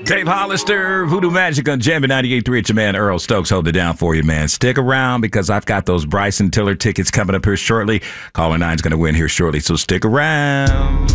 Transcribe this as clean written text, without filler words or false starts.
Dave Hollister, Voodoo Magic on Jammin' 98.3. It's your man Earl Stokes holding it down for you, man. Stick around because I've got those Bryson Tiller tickets coming up here shortly. Caller 9's going to win here shortly, so stick around.